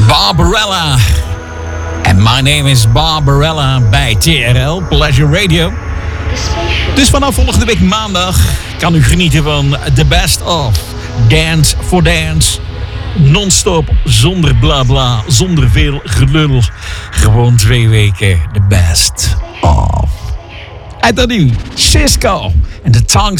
Barbarella. En my name is Barbarella bij TRL Pleasure Radio. Dus vanaf volgende week maandag kan u genieten van The Best of Dance for Dance. Non-stop, zonder blabla, zonder veel gelul. Gewoon 2 weken The Best of. En dan nu Cisco en de Tongues